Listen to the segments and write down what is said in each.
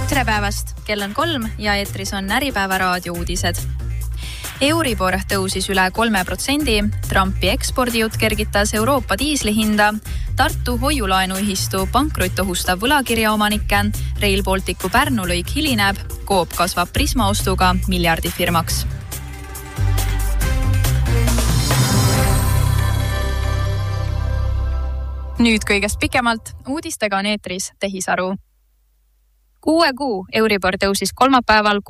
Tere päevast, kell on 3 ja eetris on Äripäeva raadio uudised. Euribor tõusis üle 3%, Trumpi ekspordijutt kergitas Euroopa diislihinda, Tartu hoiulaenuühistu pankrot ohustab võlakirjaomanikke, Rail Balticu Pärnu lõik hilineb, Coop kasvab Prisma ostuga miljardifirmaks. Nüüd kõigest pikemalt, uudistega on eetris Tehisaru. 6 kuu Euribor tõusis kolmapäeval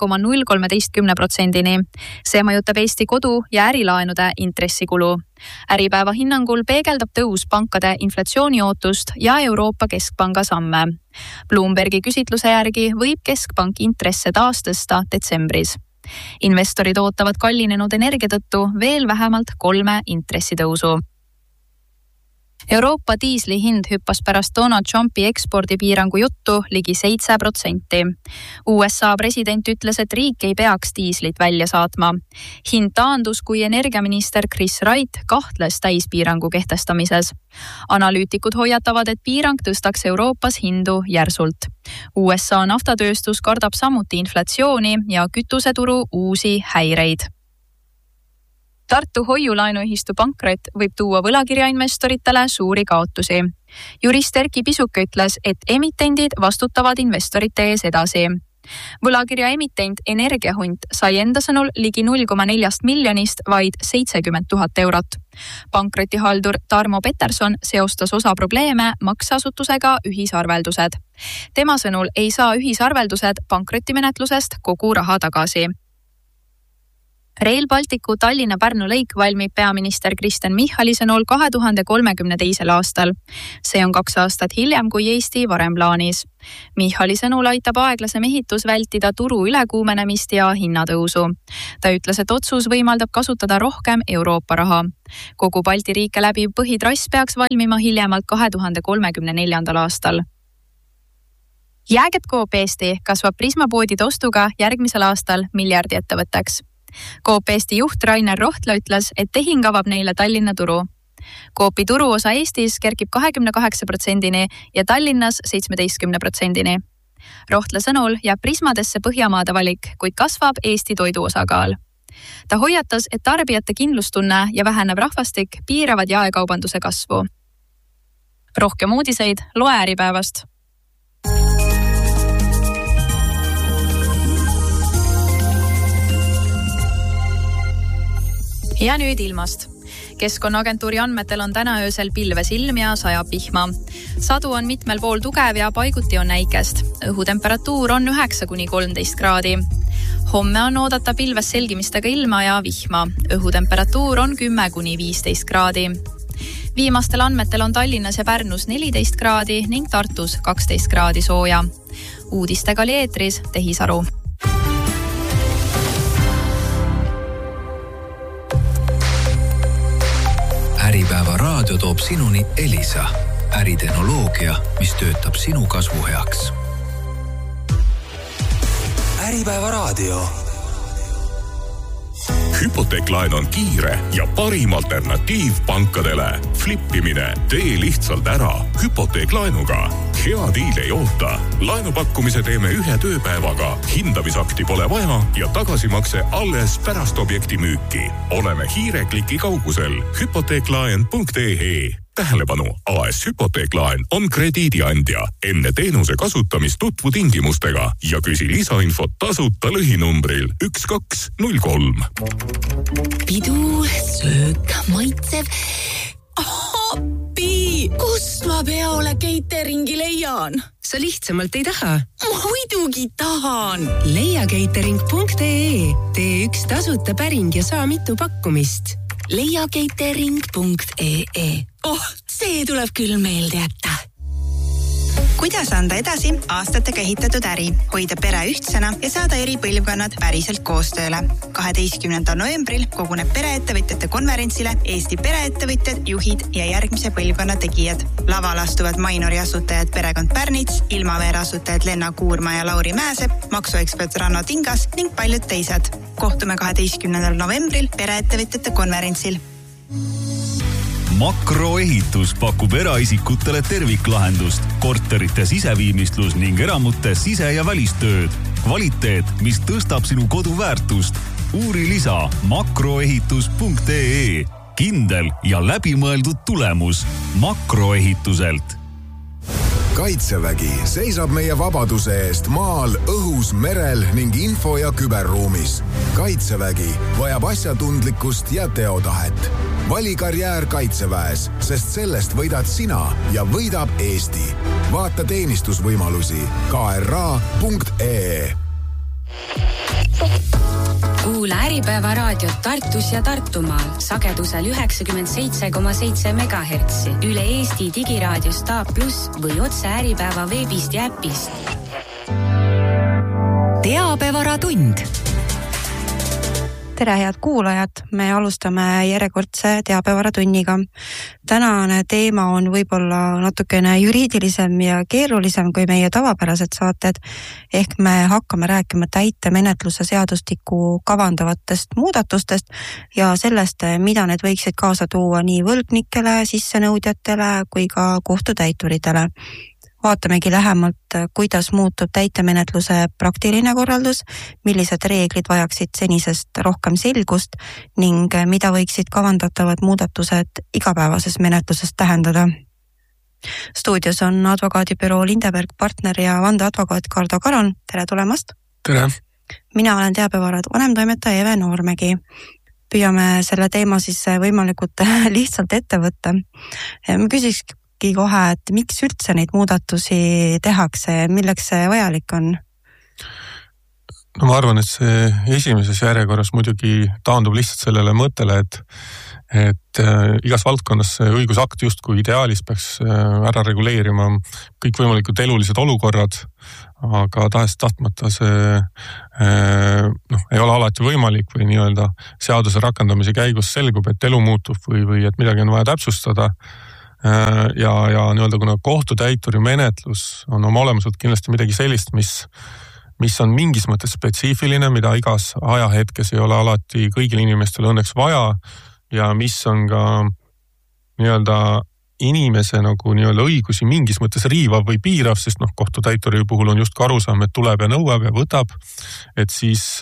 3,013%-ni. See mõjutab Eesti kodu- ja ärilaenude intressikulu. Äripäeva hinnangul peegeldab tõus pankade inflatsiooniootust ja Euroopa Keskpanga samme. Bloombergi küsitluse järgi võib Keskpank intresse taastõsta detsembris. Investorid ootavad kallinenud energia tõttu veel vähemalt 3 intressitõusu. Euroopa diisli hind hüppas pärast Donald Trumpi ekspordipiirangu juttu ligi 7%. USA president ütles, et riik ei peaks diislit välja saatma. Hind taandus, kui energiaminister Chris Wright kahtles täispiirangu kehtestamises. Analüütikud hoiatavad, et piirang tõstaks Euroopas hindu järsult. USA naftatööstus kardab samuti inflatsiooni ja kütuseturu uusi häireid. Tartu hoiulaenuühistu pankrot võib tuua võlakirjainvestoritele suuri kaotusi. Jurist Erki Pisuk ütles, et emitendid vastutavad investorite ees edasi. Võlakirja emitent Energiahunt sai enda sõnul ligi 0,4 miljonist vaid 70 000 eurot. Pankrotihaldur Tarmo Peterson seostas osa probleeme makseasutusega ühisarveldused. Tema sõnul ei saa ühisarveldused pankrotimenetlusest kogu raha tagasi. Rail Balticu Tallinna-Pärnu lõik valmib peaminister Kristen Michali sõnul 2032. aastal. See on 2 aastat hiljem, kui Eesti varem plaanis. Michali sõnul aitab aeglasem ehitus vältida turu ülekuumenemist ja hinnatõusu. Ta ütles, et otsus võimaldab kasutada rohkem Euroopa raha. Kogu Balti riike läbiv põhitrass peaks valmima hiljemalt 2034. aastal. Jääget Coop Eesti kasvab Prisma poodide ostuga järgmisel aastal miljardiettevõtteks. Coop Eesti juht Rainer Rohtla ütles, et tehing avab neile Tallinna turu. Coopi turuosa Eestis kerkib 28%-ni ja Tallinnas 17%-ni. Rohtla sõnul jääb Prismadesse Põhjamaade valik, kuid kasvab Eesti toidu osakaal. Ta hoiatas, et tarbijate kindlustunne ja vähenev rahvastik piiravad jaekaubanduse kasvu. Rohkem uudiseid loe Äripäevast. Ja nüüd ilmast. Keskkonnaagentuuri andmetel on täna öösel pilves ilm ja sajab vihma. Sadu on mitmel pool tugev ja paiguti on näikest. Õhutemperatuur on 9–13 kraadi. Homme on oodata pilves selgimistega ilma ja vihma. Õhutemperatuur on 10–15 kraadi. Viimastel andmetel on Tallinnas ja Pärnus 14 kraadi ning Tartus 12 kraadi sooja. Uudistega oli eetris Tehisaru. Äripäeva raadio toob sinuni Elisa, äritehnoloogia, mis töötab sinu kasvu heaks. Äripäeva raadio. Hypoteeklaen on kiire ja parim alternatiiv pankadele. Flippimine, tee lihtsalt ära Hypoteeklaenuga. Hea diil ei oota. Laenupakkumise teeme 1 tööpäevaga. Hindamisakti pole vaja ja tagasimakse alles pärast objekti müüki. Oleme hiirekliki kaugusel hypoteeklaen.ee. Tähelepanu, AS Hypoteeklaen on krediidiandja. Enne teenuse kasutamist tutvu tingimustega ja küsi lisainfot tasuta lõhinumbril 1203. Pidu, söök, maitsev. Appi! Kust ma peole cateringi leian? Sa lihtsamalt ei taha? Ma muidugi tahan! Leia catering.ee. Tee 1 tasuta päring ja saa mitu pakkumist. Leiacatering.ee. See tuleb küll meelde jätta. Kuidas anda edasi aastatega ehitatud äri, hoida pere ühtsena ja saada eri põlvkonnad päriselt koostööle? 12. novembril koguneb pereettevõtjate konverentsile Eesti pereettevõtjad, juhid ja järgmise põlvkonna tegijad. Laval astuvad Mainori asutajad perekond Pärnits, Ilmaveere asutajad Lenna Kuurma ja Lauri Mäesepp, maksuekspert Ranno Tingas ning paljud teised. Kohtume 12. novembril pereettevõtjate konverentsil. Makroehitus pakub eraisikutele terviklahendust, korterite siseviimistlus ning eramute sise- ja välistööd. Kvaliteet, mis tõstab sinu kodu väärtust. Uuri lisa makroehitus.ee. Kindel ja läbimõeldud tulemus Makroehituselt. Kaitsevägi seisab meie vabaduse eest maal, õhus, merel ning info- ja küberruumis. Kaitsevägi vajab asjatundlikkust ja teotahet. Vali karjäär Kaitseväes, sest sellest võidad sina ja võidab Eesti. Vaata teenistusvõimalusi kra.ee. Kuula Äripäeva raadiot Tartus ja Tartumaal sagedusel 97,7 MHz, üle Eesti digiraadios Stab+ või otse Äripäeva veebist ja äpist. Teabevaratund. Tere, head kuulajad! Me alustame järjekordse teabevaratunniga. Tänane teema on võib-olla natukene juriidilisem ja keerulisem kui meie tavapärased saated. Ehk me hakkame rääkima täitemenetluse seadustiku kavandavatest muudatustest ja sellest, mida need võiksid kaasa tuua nii võlgnikele, sissenõudjatele kui ka kohtutäituritele. Vaatamegi lähemalt, kuidas muutub täitemenetluse praktiline korraldus, millised reeglid vajaksid senisest rohkem selgust ning mida võiksid kavandatavad muudatused igapäevases menetluses tähendada. Stuudios on advokaadibüroo Lindeberg partner ja vandeadvokaat Kardo Karon. Tere tulemast! Tere! Mina olen teabevarad vanemtoimetaja Eve Noormägi. Püüame selle teema siis võimalikult lihtsalt ette võtta. Ma küsiks kohe, et miks üldse neid muudatusi tehakse, milleks see vajalik on? No ma arvan, et see esimeses järjekorras muidugi taandub lihtsalt sellele mõttele, et igas valdkonnas see õigusakt justkui ideaalis peaks ära reguleerima kõik võimalikud elulised olukorrad, aga tahes-tahtmata see ei ole alati võimalik või nii-öelda seaduse rakendamise käigus selgub, et elu muutub või et midagi on vaja täpsustada. Ja nii-öelda kuna kohtutäituri menetlus on oma olemuselt kindlasti midagi sellist, mis on mingis mõttes spetsiifiline, mida igas ajahetkes ei ole alati kõigil inimestel õnneks vaja ja mis on ka nii-öelda inimese nagu nii-öelda õigusi mingis mõttes riivav või piirav, sest kohtutäituri puhul on just ka arusaam, et tuleb ja nõuab ja võtab, et siis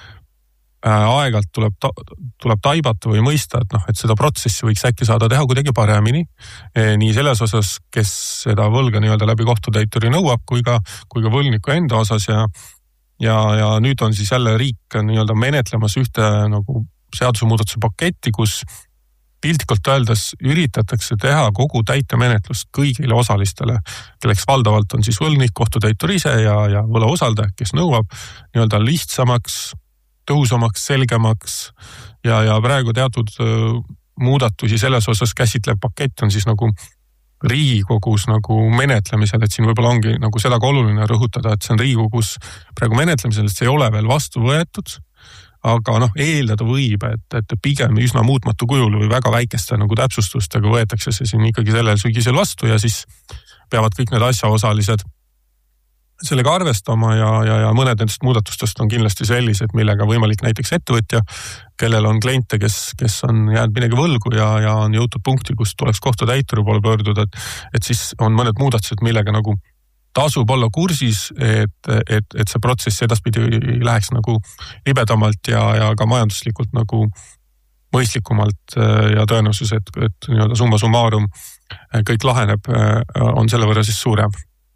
aegalt tuleb taibata või mõista, et seda protsessi võiks äkki saada teha kuidagi paremini. Nii selles osas, kes seda võlga nii-öelda läbi kohtutäituri nõuab, kui ka võlgniku enda osas ja nüüd on siis jälle riik nii-öelda menetlemas ühte nagu seadusemuudatuse paketti, kus piltlikult öeldes üritatakse teha kogu täitemenetlust kõigile osalistele, kelleks valdavalt on siis võlgnik, kohtutäitur ise ja võlausaldaja, kes nõuab nii-öelda lihtsamaks, tõhusamaks, selgemaks ja praegu teatud muudatusi selles osas käsitlev pakett on siis nagu Riigikogus nagu menetlemisel, et siin võib-olla ongi nagu seda ka oluline rõhutada, et see on Riigikogus praegu menetlemisel, et see ei ole veel vastu võetud, aga eeldada võib, et pigem üsna muutmatu kujul või väga väikeste nagu täpsustustega võetakse see siin ikkagi sellel sügisel vastu ja siis peavad kõik need asjaosalised sellega arvestama ja mõned nendest muudatustest on kindlasti sellised, millega võimalik näiteks ettevõtja, kellel on kliente, kes on jäänud midagi võlgu ja on jõutud punkti, kus tuleks kohtutäituri poole pöörduda, et siis on mõned muudatused, millega nagu tasub olla kursis, et see protsess edaspidi läheks nagu libedamalt ja ka majanduslikult nagu mõistlikumalt ja tõenäosus, et nii-öelda summa summarum kõik laheneb, on selle võrra siis suurem.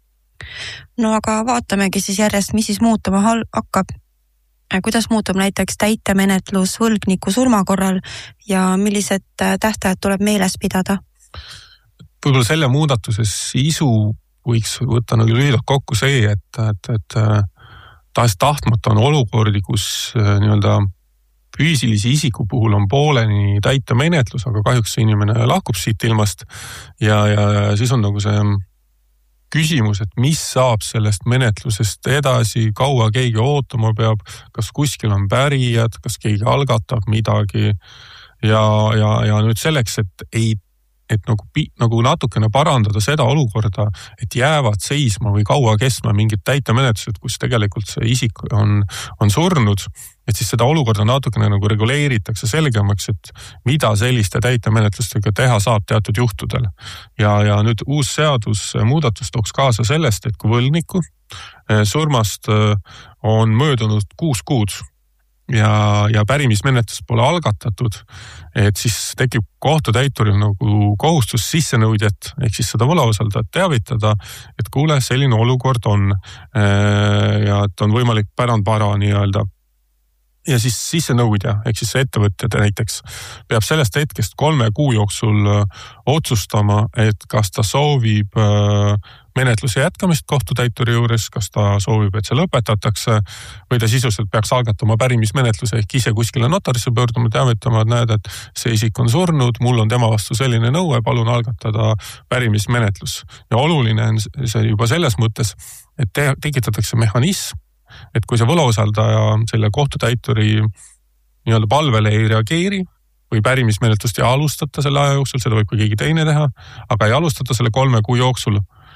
No aga vaatamegi siis järjest, mis siis muutuma hakkab. Kuidas muutub näiteks täitemenetlus võlgniku surma korral ja millised tähtajad tuleb meeles pidada? Võib-olla selle muudatuse sisu võiks võtta nagu lühidalt kokku see, et tahes-tahtmata on olukordi, kus nii-öelda füüsilise isiku puhul on pooleni täitemenetlus, aga kahjuks see inimene lahkub siit ilmast ja siis on nagu see küsimus, et mis saab sellest menetlusest edasi, kaua keegi ootama peab, kas kuskil on pärijad, kas keegi algatab midagi ja nüüd selleks, et et nagu natukene parandada seda olukorda, et jäävad seisma või kaua kestma mingid täitemenetlused, kus tegelikult see isik on surnud, et siis seda olukorda natukene nagu reguleeritakse selgemaks, et mida selliste täitemenetlustega teha saab teatud juhtudel. Ja nüüd uus seadusmuudatus tooks kaasa sellest, et kui võlgniku surmast on möödunud 6 kuud ja pärimismenetlus pole algatatud, et siis tekib kohtutäituril nagu kohustus sissenõudjat ehk siis seda võlausaldajat teavitada, et kuule, selline olukord on ja et on võimalik pärandvara nii-öelda. Ja siis sissenõudja, ehk siis ettevõtja näiteks peab sellest hetkest 3 kuu jooksul otsustama, et kas ta soovib menetluse jätkamist kohtutäituri juures, kas ta soovib, et see lõpetatakse või ta sisuliselt peaks algatama pärimismenetluse ehk ise kuskile notarisse pöörduma, teavitama, et näed, et see isik on surnud, mul on tema vastu selline nõue, palun algatada pärimismenetlus. Ja oluline on see juba selles mõttes, et tekitatakse mehhanism, et kui see võlausaldaja selle kohtutäituri nii-öelda palvele ei reageeri või pärimismenetlust ei alustata selle aja jooksul, seda võib ka keegi teine teha, aga ei alustata selle 3 kuu jooksul,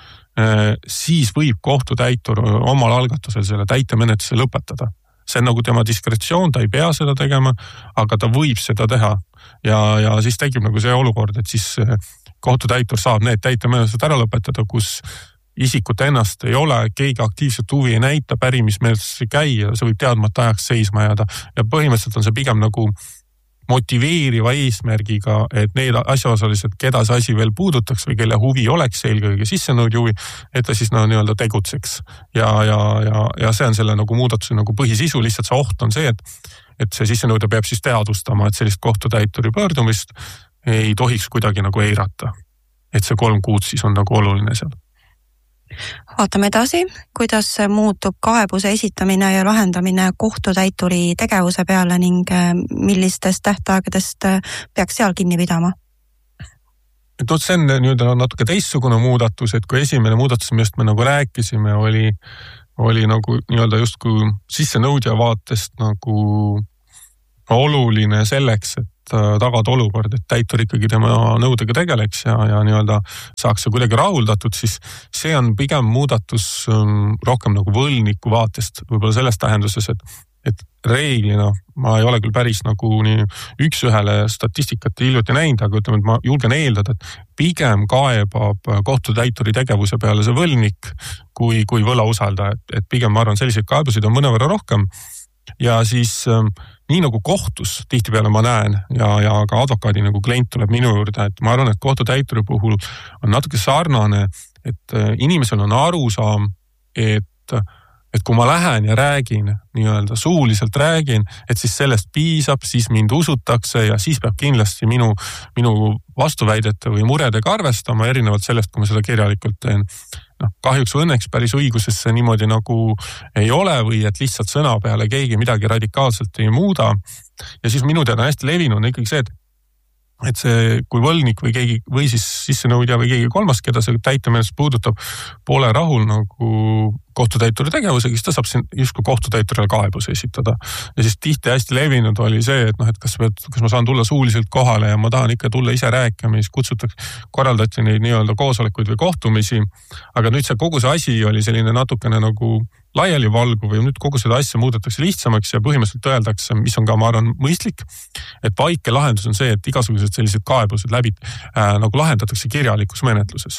siis võib kohtutäitur omal algatusel selle täitemenetluse lõpetada. See on nagu tema diskretsioon, ta ei pea seda tegema, aga ta võib seda teha. Ja siis tekib nagu see olukord, et siis kohtutäitur saab need täitemenetlused ära lõpetada, kus isikut ennast ei ole, keegi aktiivselt huvi ei näita, pärimismenetluse käia, see võib teadmata ajaks seisma jääda. Ja põhimõtteliselt on see pigem nagu motiveeriva eesmärgiga, et need asjaosalised, keda see asi veel puudutaks või kelle huvi oleks eelkõige sissenõudja huvi, et ta siis nii-öelda tegutseks. Ja see on selle nagu muudatuse nagu põhisisu, lihtsalt see oht on see, et see sissenõudja peab siis teadvustama, et sellist kohtutäituri pöördumist ei tohiks kuidagi nagu eirata. Et see 3 kuud siis on nagu oluline seal. Vaatame edasi, kuidas muutub kaebuse esitamine ja lahendamine kohtutäituri tegevuse peale ning millistest tähtaegadest peaks seal kinni pidama? Et see on nüüd natuke teistsugune muudatus, et kui esimene muudatus, millest me nagu rääkisime, oli nagu nii-öelda justkui sissenõudja vaatest nagu oluline selleks, et tagada olukord, et täitur ikkagi tema nõudega tegeleks ja nii-öelda saaks see kuidagi rahuldatud, siis see on pigem muudatus rohkem nagu võlniku vaatest, võib-olla selles tähenduses, et reeglina ma ei ole küll päris nagu nii üks-ühele statistikat hiljuti näinud, aga ütleme, et ma julgen eeldada, et pigem kaebab kohtutäituri tegevuse peale see võlnik kui võlausaldaja, et pigem ma arvan, selliseid kaebusid on mõnevõrra rohkem. Ja siis nii nagu kohtus tihtipeale ma näen ja ka advokaadi nagu klient tuleb minu juurde, et ma arvan, et kohtutäituri puhul on natuke sarnane, et inimesel on arusaam, et kui ma lähen ja räägin, nii-öelda suuliselt räägin, et siis sellest piisab, siis mind usutakse ja siis peab kindlasti minu vastuväidete või muredega arvestama, erinevalt sellest, kui ma seda kirjalikult teen. Kahjuks või õnneks päris õigusesse niimoodi nagu ei ole või et lihtsalt sõna peale keegi midagi radikaalselt ei muuda. Ja siis minu teada hästi levinud on ikkagi see, et see, kui võlgnik või keegi või siis sissenõudja või keegi kolmas, keda see täitemenetlus puudutab, pole rahul nagu kohtutäituri tegevusega, siis ta saab justkui kohtutäiturile kaebuse esitada. Ja siis tihti hästi levinud oli see, et kas ma saan tulla suuliselt kohale ja ma tahan ikka tulla ise rääkima, siis korraldati neid nii-öelda koosolekuid või kohtumisi, aga nüüd kogu see asi oli selline natukene nagu laiali valgu või nüüd kogu seda asja muudetakse lihtsamaks ja põhimõtteliselt öeldakse, mis on ka, ma arvan, mõistlik, et vaike lahendus on see, et igasugused sellised kaebused nagu lahendatakse kirjalikus menetluses.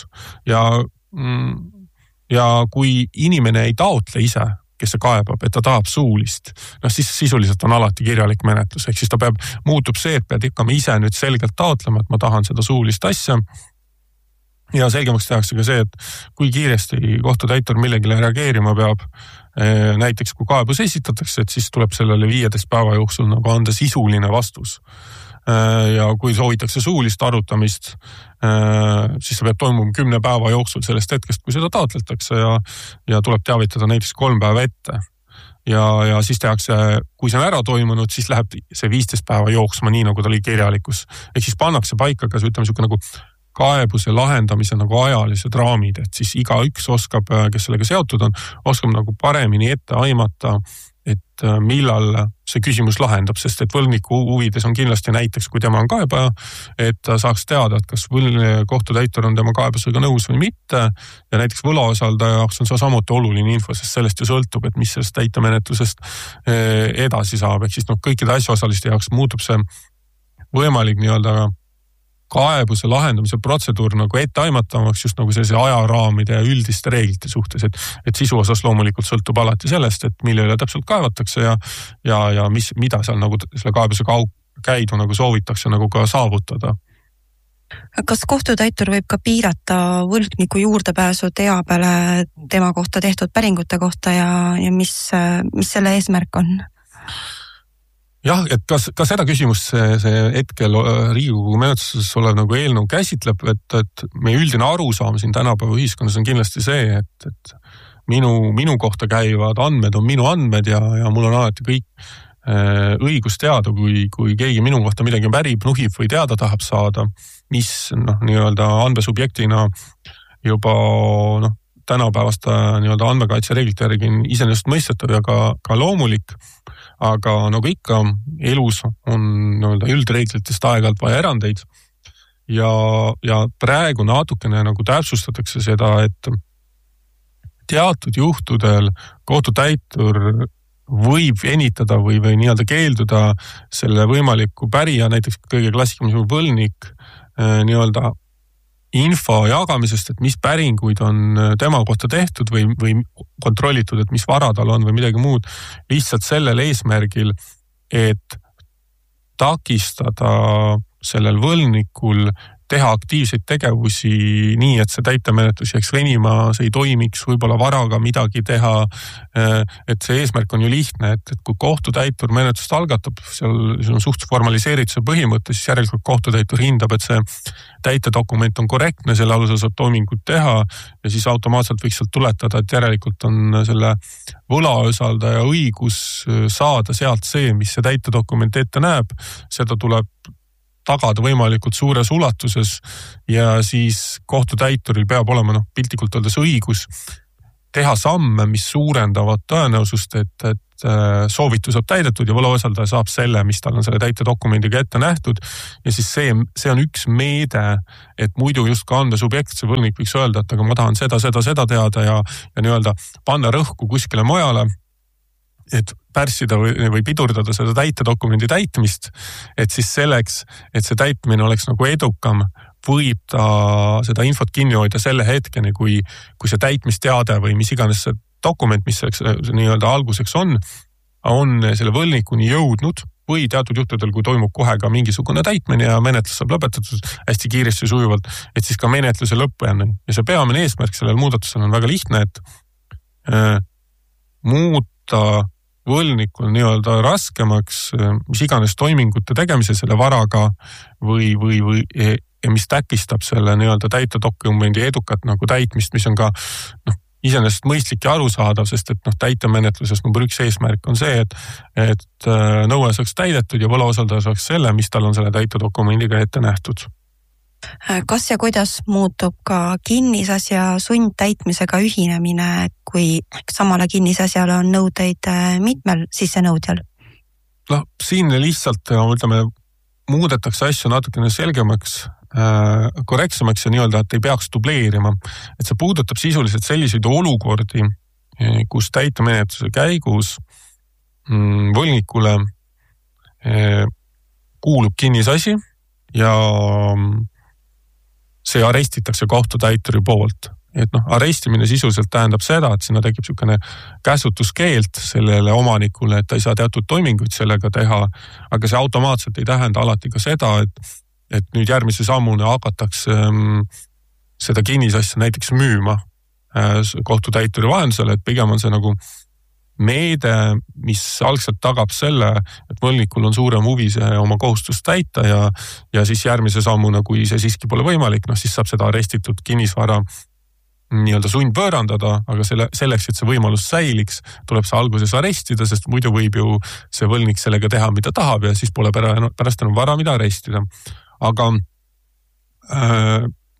Ja kui inimene ei taotle ise, kes see kaebab, et ta tahab suulist, siis sisuliselt on alati kirjalik menetlus, ehk siis ta muutub see, et pead ikka ise nüüd selgelt taotlema, et ma tahan seda suulist asja. Ja selgemaks tehakse ka see, et kui kiiresti kohtutäitur millegile reageerima peab, näiteks kui kaebus esitatakse, et siis tuleb sellele 15 päeva jooksul nagu anda sisuline vastus. Ja kui soovitakse suulist arutamist, siis see peab toimuma 10 päeva jooksul sellest hetkest, kui seda taotletakse ja tuleb teavitada näiteks 3 päeva ette. Ja siis tehakse, kui see on ära toimunud, siis läheb see 15 päeva jooksma nii, nagu ta oli kirjalikus. Ehk siis pannakse paika ka ütleme nagu kaebuse lahendamise nagu ajalised raamid, et siis igaüks oskab, kes sellega seotud on, oskab nagu paremini ette aimata, et millal see küsimus lahendab, sest et võlgniku huvides on kindlasti näiteks, kui tema on kaebaja, et ta saaks teada, et kas kohtutäitur on tema kaebusega nõus või mitte ja näiteks võlaosaldaja jaoks on see samuti oluline info, sest sellest ju sõltub, et mis sellest täitemenetlusest edasi saab, ehk siis kõikide asjaosaliste jaoks muutub see võimalik nii-öelda kaebuse lahendamise protseduur nagu etteaimatavaks just nagu sellise ajaraamide ja üldiste reeglite suhtes, et sisu osas loomulikult sõltub alati sellest, et mille üle täpselt kaevatakse ja mida seal nagu selle kaebuse käidu nagu soovitakse nagu ka saavutada. Kas kohtutäitur võib ka piirata võlgniku juurdepääsu teabele tema kohta tehtud päringute kohta ja mis selle eesmärk on? Jah, et ka seda küsimust see hetkel Riigikogu menetluses olev nagu eelnõu käsitleb, et meie üldine arusaam siin tänapäeva ühiskonnas on kindlasti see, et minu kohta käivad andmed on minu andmed ja mul on alati kõik õigus teada, kui keegi minu kohta midagi pärib, nuhib või teada tahab saada, mis nii-öelda andmesubjektina juba tänapäevast nii-öelda andmekaitsereeglite järgi on iseenesest mõistetav ja ka loomulik. Aga nagu ikka elus on üldreeglitest aeg-ajalt vaja erandeid ja praegu natukene nagu täpsustatakse seda, et teatud juhtudel kohtutäitur võib venitada või nii-öelda keelduda selle võimaliku pärija, näiteks kõige klassikalisem võlgnik nii-öelda info jagamisest, et mis päringuid on tema kohta tehtud või kontrollitud, et mis vara tal on või midagi muud, lihtsalt sellel eesmärgil, et takistada sellel võlgnikul teha aktiivseid tegevusi nii, et see täitemenetlus jääks venima, see ei toimiks, võib-olla varaga midagi teha, et see eesmärk on ju lihtne, et kui kohtutäitur menetlust algatab, seal on suht formaliseeritud see põhimõte, siis järelikult kohtutäitur hindab, et see täitedokument on korrektne, selle alusel saab toimingut teha ja siis automaatselt võiks sealt tuletada, et järelikult on selle võlaosaldaja õigus saada sealt see, mis see täitedokument ette näeb, seda tuleb tagada võimalikult suures ulatuses ja siis kohtutäituril peab olema piltlikult öeldes õigus teha samme, mis suurendavad tõenäosust, et soovitus saab täidetud ja võlaosaldaja saab selle, mis tal on selle täitedokumendiga ette nähtud ja siis see on üks meede, et muidu just ka andmesubjekt, see võlgnik võiks öelda, et aga ma tahan seda teada ja nii-öelda panna rõhku kuskile mujale, et pärssida või pidurdada seda täitedokumendi täitmist, et siis selleks, et see täitmine oleks nagu edukam, võib ta seda infot kinni hoida selle hetkeni, kui see täitmisteade või mis iganes see dokument, mis nii-öelda alguseks on selle võlgnikuni jõudnud või teatud juhtudel, kui toimub kohe ka mingisugune täitmine ja menetlus saab lõpetatud hästi kiiresti sujuvalt, et siis ka menetluse lõppjani. Ja see peamine eesmärk sellel muudatusel on väga lihtne, et muuta võlgnikul nii-öelda raskemaks, mis iganes toimingute tegemise selle varaga või mis takistab selle nii-öelda täitedokumendi edukat nagu täitmist, mis on ka iseenesest mõistlik ja arusaadav, sest et täitemenetluses number 1 eesmärk on see, et nõue saaks täidetud ja võlaosaldaja saaks selle, mis tal on selle täitedokumendiga ette nähtud. Kas ja kuidas muutub ka kinnisasja sundtäitmisega ühinemine, kui samale kinnisasjale on nõudeid mitmel sissenõudjal? Siin lihtsalt muudetakse asju natukene selgemaks, korrektsemaks ja nii-öelda, et ei peaks dubleerima. Et see puudutab sisuliselt selliseid olukordi, kus täitemenetluse käigus võlgnikule kuulub kinnisasi ja see arestitakse kohtutäituri poolt. Et arestimine sisuliselt tähendab seda, et sinna tekib niisugune käsutuskeelt sellele omanikule, et ta ei saa teatud toiminguid sellega teha, aga see automaatselt ei tähenda alati ka seda, et nüüd järgmise sammuna hakatakse seda kinnisasja näiteks müüma kohtutäituri vahendusel, et pigem on see nagu meede, mis algselt tagab selle, et võlgnikul on suurem huvi see oma kohustust täita ja siis järgmise sammuna, kui see siiski pole võimalik, siis saab seda arestitud kinnisvara nii-öelda sundpöörandada, aga selleks, et see võimalus säiliks, tuleb see alguses arestida, sest muidu võib ju see võlgnik sellega teha, mida tahab ja siis pole pärast enam vara, mida arestida. Aga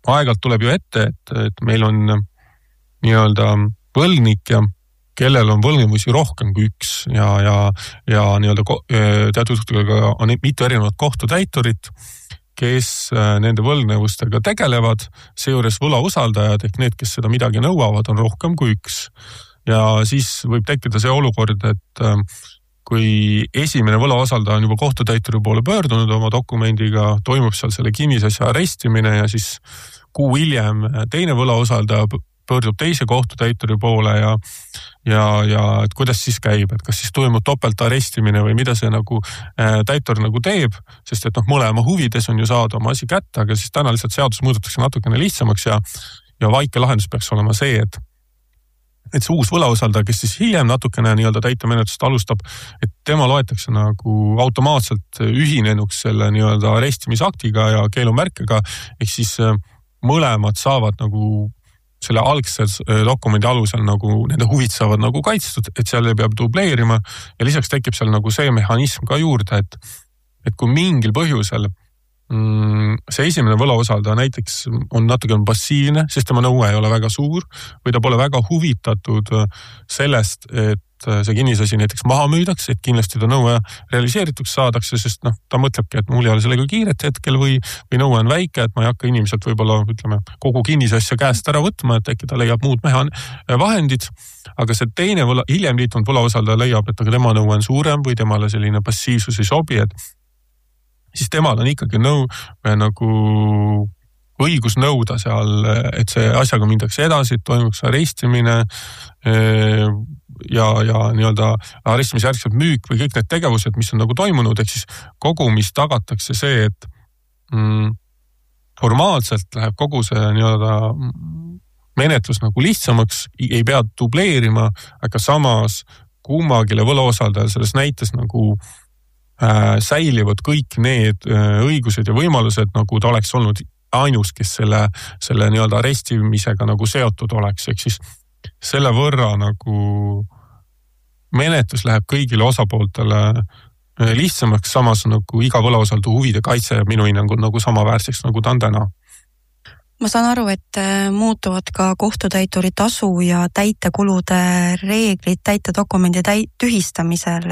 aegalt tuleb ju ette, et meil on nii-öelda võlgnik ja kellel on võlgnevusi rohkem kui üks ja nii-öelda teatud juhtudega on mitu erinevat kohtutäiturit, kes nende võlgnevustega tegelevad, seejuures võlausaldajad ehk need, kes seda midagi nõuavad, on rohkem kui üks. Ja siis võib tekkida see olukord, et kui esimene võlausaldaja on juba kohtutäituri poole pöördunud oma dokumendiga, toimub seal selle kinnisasja arestimine ja siis kuu hiljem teine võlausaldaja pöördub teise kohtutäituri poole ja et kuidas siis käib, et kas siis toimub topeltarestimine või mida see nagu täitur nagu teeb, sest et mõlema huvides on ju saada oma asi kätte, aga siis täna lihtsalt seadus muudetakse natukene lihtsamaks ja vaike lahendus peaks olema see, et see uus võlausaldaja, kes siis hiljem natukene nii-öelda täitemenetlust alustab, et tema loetakse nagu automaatselt ühinenuks selle nii-öelda arestimisaktiga ja keelumärkega, ehk siis mõlemad saavad nagu selle algse dokumendi alusel nagu nende huvid saavad nagu kaitstud, et seal ei peab dubleerima ja lisaks tekib seal nagu see mehhanism ka juurde, et kui mingil põhjusel see esimene võlausaldaja näiteks on natuke passiivne, sest tema nõue ei ole väga suur või ta pole väga huvitatud sellest, et see kinnisasi näiteks maha müüdaks, et kindlasti ta nõue realiseerituks saadakse, sest ta mõtlebki, et mul ei ole sellega kiiret hetkel või nõue on väike, et ma ei hakka inimeselt võib-olla kogu kinnisasja käest ära võtma, et äkki ta leiab muud vahendid, aga see teine hiljem liitunud võlausaldaja leiab, et tema nõue on suurem või temale selline passiivsus ei sobi, et siis temal on ikkagi nagu õigus nõuda seal, et see asjaga mindakse edasi, et toimuks arestimine ja nii-öelda arestimisjärgselt müük või kõik need tegevused, mis on nagu toimunud, ehk siis kogumis tagatakse see, et formaalselt läheb kogu see nii-öelda menetlus nagu lihtsamaks, ei pea dubleerima, aga samas kummagile võlausaldajal selles näites nagu säilivad kõik need õigused ja võimalused, nagu ta oleks olnud ainus, kes selle nii-öelda arestimisega nagu seotud oleks, ehk siis selle võrra nagu menetlus läheb kõigile osapooltele lihtsamaks, samas nagu iga võlausaldaja huvide kaitse ja minu hinnangul nagu samaväärseks, nagu ta on täna. Ma saan aru, et muutuvad ka kohtutäituri tasu ja täitekulude reeglid täitedokumendi tühistamisel,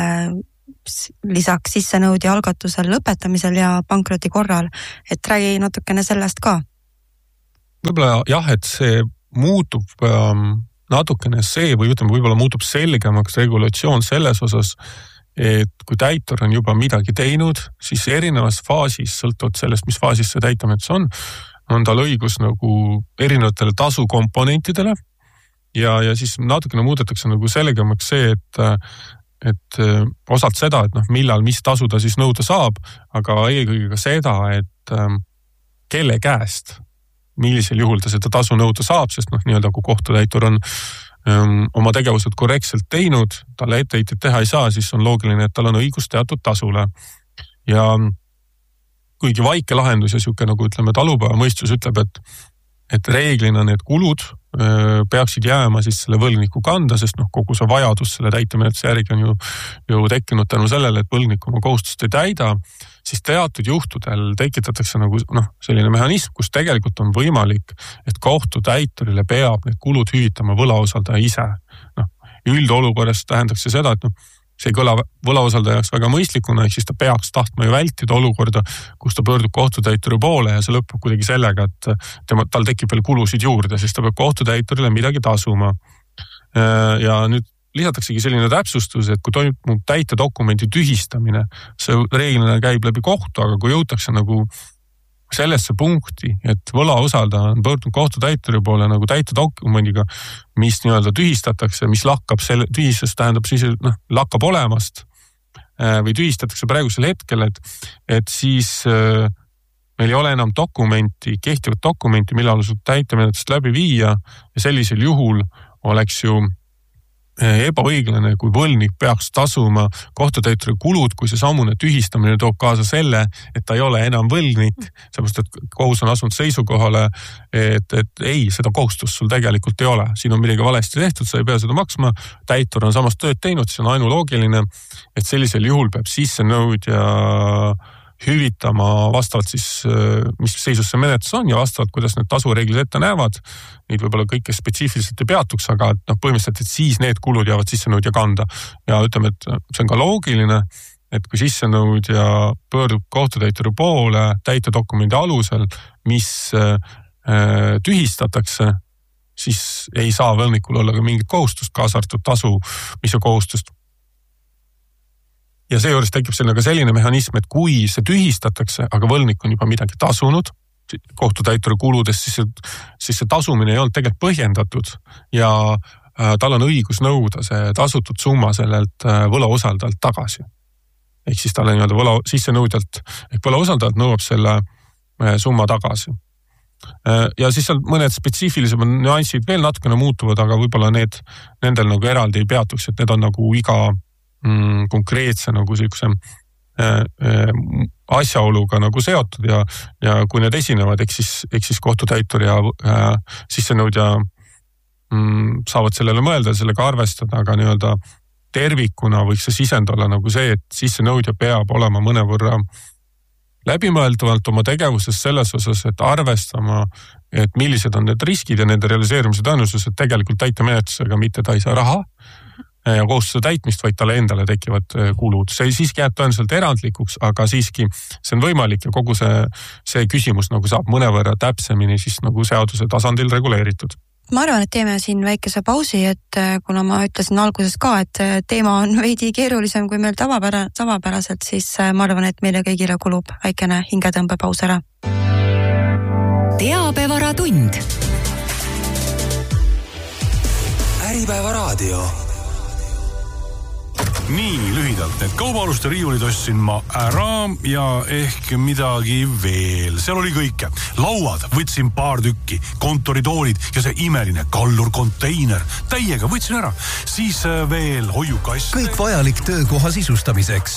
lisaks sissenõudja algatusel lõpetamisel ja pankroti korral, et räägi natukene sellest ka. Võib-olla jah, et see muutub natukene võib-olla muutub selgemaks regulatsioon selles osas, et kui täitur on juba midagi teinud, siis erinevas faasis, sõltuvalt sellest, mis faasis see täitemenetlus on tal õigus nagu erinevatele tasukomponentidele ja siis natukene muudetakse nagu selgemaks see, et osalt seda, et millal, mis tasu ta siis nõuda saab, aga eelkõige ka seda, et kelle käest, millisel juhul ta seda tasu nõuda saab, sest nii-öelda kui kohtutäitur on oma tegevused korrektselt teinud, talle etteheited teha ei saa, siis on loogiline, et tal on õigus teatud tasule. Ja kuigi vaike lahendus ja siuke nagu talupäeva mõistus ütleb, et reeglina need kulud peaksid jääma siis selle võlgniku kanda, sest kogu see vajadus selle täitemenetluse järgi on ju tekkinud tänu sellele, et võlgnik oma kohustust ei täida, siis teatud juhtudel tekitatakse nagu selline mehhanism, kus tegelikult on võimalik, et kohtutäiturile peab need kulud hüvitama võlausaldaja ise. Üldolukorras tähendaks see seda, et see ei kõla võlausaldaja jaoks väga mõistlikuna, ehk siis ta peaks tahtma ju vältida olukorda, kus ta pöördub kohtutäituri poole ja see lõpeb kuidagi sellega, et tal tekib veel kulusid juurde, siis ta peab kohtutäiturile midagi tasuma. Ja nüüd lisataksegi selline täpsustus, et kui toimub täitedokumendi tühistamine, see reeglina käib läbi kohtu, aga kui jõutakse nagu sellesse punkti, et võlausaldaja on pöördunud kohtutäituri poole nagu täitedokumendiga, mis nii-öelda tühistatakse, mis lakkab tühisest tähendab siis, lakkab olemast või tühistatakse praegusel hetkel, et siis meil ei ole enam kehtivat dokumenti, mille alusel täitemenetlust läbi viia ja sellisel juhul oleks ju ebaõiglane, kui võlgnik peaks tasuma kohtutäituri kulud, kui see sammune tühistamine toob kaasa selle, et ta ei ole enam võlgnik, seepärast, et kohus on asunud seisukohale, et ei, seda kohustust sul tegelikult ei ole. Siin on midagi valesti tehtud, sa ei pea seda maksma, täitur on samast tööd teinud, see on ainuloogiline, et sellisel juhul peab sissenõudja hüvitama vastavalt siis, mis seisus see menetlus on ja vastavalt, kuidas need tasureeglid ette näevad. Neid võib-olla kõike spetsiifiliselt ei peatuks, aga põhimõtteliselt, et siis need kulud jäävad sissenõudja kanda. Ja ütleme, et see on ka loogiline, et kui sissenõudja pöördub kohtutäituri poole täitedokumendi alusel, mis tühistatakse, siis ei saa võlgnikul olla ka mingit kohustust, kaasa arvatud tasu, mis on kohustust. Ja seejuures tekib selline mehhanism, et kui see tühistatakse, aga võlgnik on juba midagi tasunud kohtutäituri kuludes, siis see tasumine ei olnud tegelikult põhjendatud ja tal on õigus nõuda see tasutud summa sellelt võlausaldajalt tagasi. Ehk siis talle võla sissenõudjalt ehk võlausaldajalt nõuab selle summa tagasi. Ja siis on mõned spetsiifilisemad nüansid veel natukene muutuvad, aga võib-olla nendel nagu eraldi ei peatuks, et need on nagu iga konkreetse nagu sellise asjaoluga nagu seotud ja kui need esinevad, eks siis kohtutäitur ja sissenõudja saavad sellele mõelda, sellega arvestada, aga tervikuna võiks see sisend olla nagu see, et sissenõudja peab olema mõnevõrra läbimõelduvalt oma tegevuses selles osas, et arvestama, et millised on need riskid ja nende realiseerumise tõenäosus, et tegelikult täitemenetlusega mitte ta ei saa raha ja kohustuse täitmist, vaid talle endale tekivad kulud. See siiski jääb tõenäoliselt erandlikuks, aga siiski see on võimalik ja kogu see küsimus nagu saab mõnevõrra täpsemini siis nagu seaduse tasandil reguleeritud. Ma arvan, et teeme siin väikese pausi, et kuna ma ütlesin alguses ka, et teema on veidi keerulisem kui meil tavapäraselt, siis ma arvan, et meile kõigile kulub väikene hingetõmbepaus ära. Teabevaratund. Äripäeva raadio. Nii lühidalt, need kaubaluste riiulid ostsin ma ära ja ehk midagi veel. Seal oli kõike. Lauad võtsin paar tükki, kontoritoolid ja see imeline kallurkonteiner. Täiega võtsin ära. Siis veel hoiukast. Kõik vajalik töökoha sisustamiseks.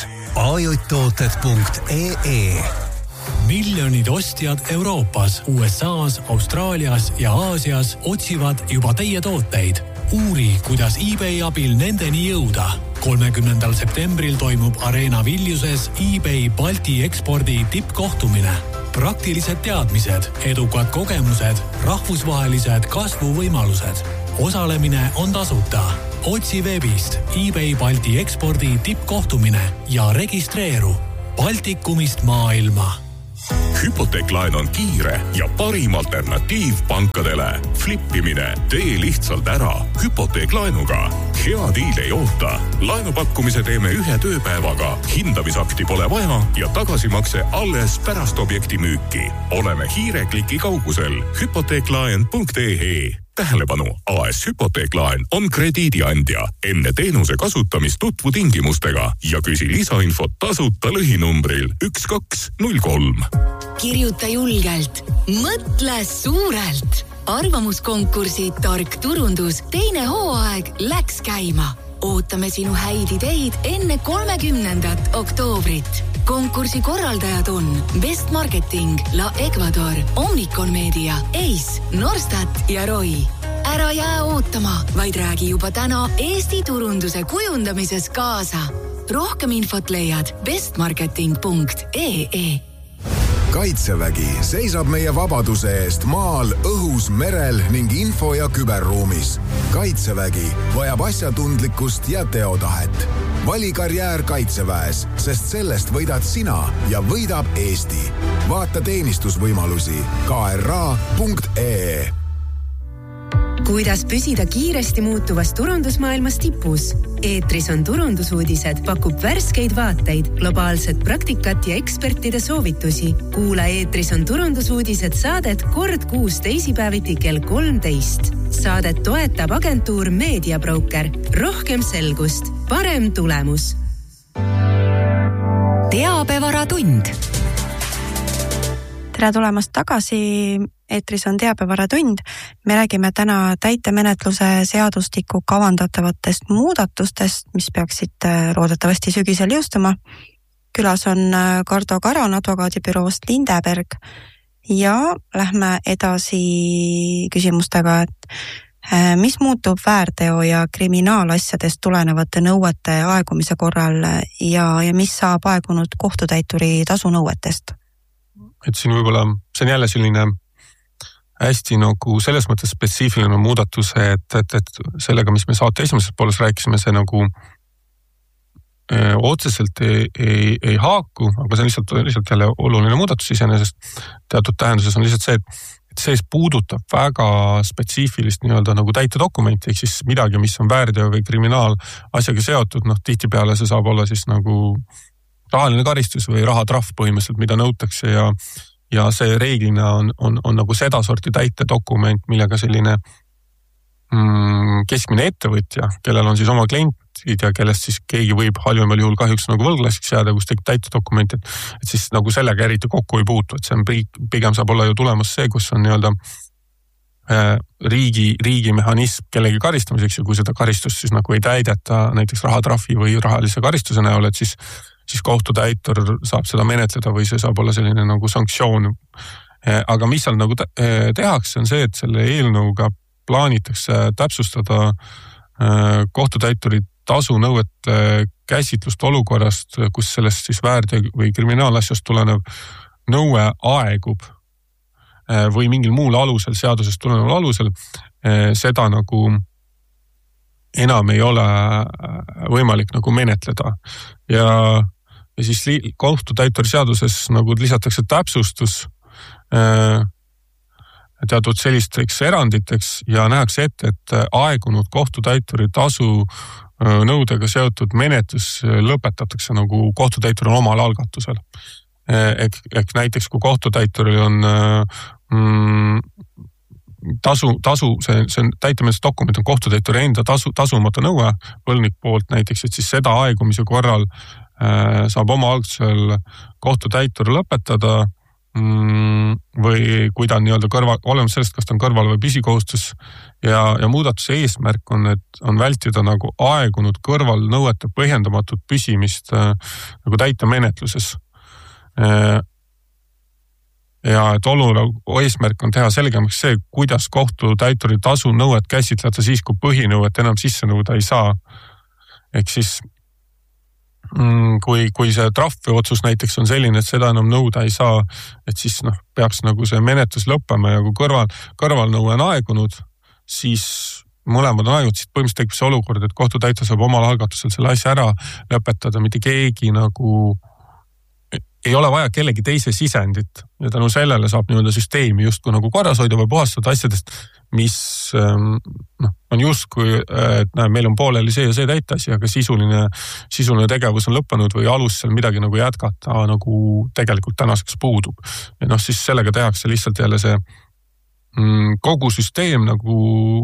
ajtooted.ee Miljonid ostjad Euroopas, USAs, Austraalias ja Aasias otsivad juba teie tooteid. Uuri, kuidas eBay abil nendeni jõuda. 30. septembril toimub Areena Viljuses eBay Balti ekspordi tippkohtumine. Praktilised teadmised, edukad kogemused, rahvusvahelised kasvuvõimalused. Osalemine on tasuta. Otsi veebist eBay Balti ekspordi tippkohtumine ja registreeru. Baltikumist maailma. Hüpoteeklaen on kiire ja parim alternatiiv pankadele. Flippimine, tee lihtsalt ära hüpoteeklaenuga. Hea diil ei oota. Laenupakkumise teeme 1 tööpäevaga. Hindamisakti pole vaja ja tagasimakse alles pärast objekti müüki. Oleme hiirekliki kaugusel. Hypoteeklaen.ee Tähelepanu, AS Hüpoteeklaen on krediidiandja. Enne teenuse kasutamist tutvu tingimustega ja küsi lisainfot tasuta lõhinumbril 1203. Kirjuta julgelt, mõtle suurelt. Arvamuskonkursi Tark turundus teine hooaeg läks käima. Ootame sinu häid ideid enne 30. oktoobrit. Konkursi korraldajad on Best Marketing, La Ecuador, Omnicon Media, Ace, Norstat ja Roy. Ära jää ootama, vaid räägi juba täna Eesti turunduse kujundamises kaasa. Rohkem infot leiad bestmarketing.ee. Kaitsevägi seisab meie vabaduse eest maal, õhus, merel ning info- ja küberruumis. Kaitsevägi vajab asjatundlikkust ja teotahet. Vali karjäär Kaitseväes, sest sellest võidad sina ja võidab Eesti. Vaata teenistusvõimalusi kra.ee. Kuidas püsida kiiresti muutuvas turundusmaailmas tipus? Eetris on turundusuudised, pakub värskeid vaateid, globaalset praktikat ja ekspertide soovitusi. Kuula Eetris on turundusuudised saadet kord kuus teisipäeviti kell 13. Saadet toetab agentuur Mediabroker. Rohkem selgust, parem tulemus. Teabevaratund. Tere tulemast tagasi, eetris on Teabevaratund. Me räägime täna täitemenetluse seadustiku kavandatavatest muudatustest, mis peaksid loodetavasti sügisel jõustuma. Külas on Kardo Karon advokaadibüroost Lindeberg ja lähme edasi küsimustega, et Mis muutub väärteo ja kriminaalasjadest tulenevate nõuete aegumise korral ja mis saab aegunud kohtutäituri tasunõuetest? Et siin võib-olla, see on jälle selline hästi nagu selles mõttes spetsiifiline muudatus, et sellega, mis me saate esimeses pooles rääkisime, see nagu otseselt ei haaku, aga see on lihtsalt jälle oluline muudatus iseenesest. Teatud tähenduses on lihtsalt see, et see puudutab väga spetsiifilist nii-öelda nagu täitedokumenti, ehk siis midagi, mis on väärteo või kriminaalasjaga seotud, tihtipeale see saab olla siis nagu rahaline karistus või rahatrahv põhimõtteliselt, mida nõutakse ja see reeglina on nagu seda sorti täitedokument, millega selline keskmine ettevõtja, kellel on siis oma klientid ja kellest siis keegi võib halvimal juhul kahjuks nagu võlglaseks jääda, kus tekib täitedokument, et siis nagu sellega eriti kokku ei puutu, et see on pigem saab olla ju tulemas see, kus on nii-öelda riigi mehhanism kellegi karistamiseks ja kui seda karistust siis nagu ei täideta näiteks rahatrahvi või rahalise karistuse näol, et siis kohtutäitur saab seda menetleda või see saab olla selline nagu sanktsioon. Aga mis seal nagu tehakse, on see, et selle eelnõuga plaanitakse täpsustada kohtutäituri tasunõuete käsitlust olukorrast, kus sellest siis väärteo või kriminaalasjast tulenev nõue aegub või mingil muul alusel, seadusest tuleneval alusel, seda nagu enam ei ole võimalik nagu menetleda. Ja siis kohtutäituri seaduses nagu lisatakse täpsustus teatud sellisteks eranditeks ja nähakse ette, et aegunud kohtutäituri tasu nõudega seotud menetlus lõpetatakse nagu kohtutäituri omal algatusel. Ehk näiteks kui kohtutäituril on tasu, see täitemenetlusdokument on kohtutäituri enda tasumata nõue võlgnik poolt näiteks, et siis seda aegumise korral saab oma algatusel kohtutäitur lõpetada või kui ta on nii-öelda olemas sellest, kas ta on kõrval või püsikohustus ja muudatuse eesmärk on vältida nagu aegunud kõrvalnõuete põhjendamatut püsimist nagu täitemenetluses. Ja et oluline eesmärk on teha selgemaks see, kuidas kohtutäituri tasunõuet käsitleda siis, kui põhinõuet enam sisse nõuda ei saa. Ehk siis kui see trahvi otsus näiteks on selline, et seda enam nõuda ei saa, et siis peaks nagu see menetlus lõppema ja kui kõrvalnõue on aegunud, siis mõlemad on aegunud, siis põhimõtteliselt tekib see olukord, et kohtutäitur saab omal algatusel selle asja ära lõpetada, mitte keegi nagu ei ole vaja kellegi teise sisendit ja tänu sellele saab nii-öelda süsteemi justkui nagu korras hoida või puhastada asjadest, mis on justkui, et meil on pooleli see ja see täitasi, aga sisuline tegevus on lõppenud või alus seal midagi nagu jätkata nagu tegelikult tänaseks puudub. Ja siis sellega tehakse lihtsalt jälle see kogu süsteem nagu